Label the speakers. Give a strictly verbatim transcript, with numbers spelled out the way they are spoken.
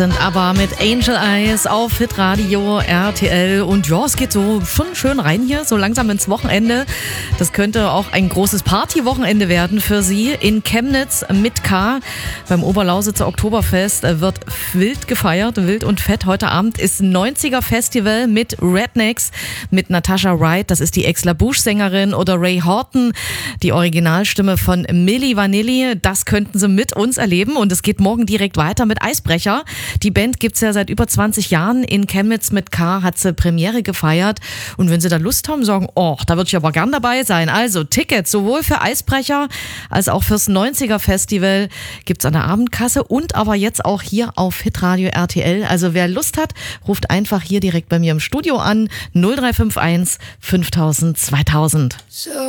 Speaker 1: Sind aber mit Angel Eyes auf Hitradio R T L und ja, es geht so schon schön rein hier, so langsam ins Wochenende. Das könnte auch ein großes Partywochenende werden für Sie in Chemnitz mit K. Beim Oberlausitzer Oktoberfest wird wild gefeiert, wild und fett. Heute Abend ist neunziger Festival mit Rednecks, mit Natasha Wright, das ist die Ex-LaBouche-Sängerin, oder Ray Horton, die Originalstimme von Milli Vanilli. Das könnten Sie mit uns erleben und es geht morgen direkt weiter mit Eisbrecher. Die Band gibt's ja seit über zwanzig Jahren. In Chemnitz mit K hat sie Premiere gefeiert. Und wenn Sie da Lust haben, sagen, oh, da würde ich aber gern dabei sein. Also Tickets sowohl für Eisbrecher als auch fürs neunziger Festival gibt's an der Abendkasse und aber jetzt auch hier auf Hitradio R T L. Also wer Lust hat, ruft einfach hier direkt bei mir im Studio an. null drei fünf eins fünftausend zweitausend.
Speaker 2: So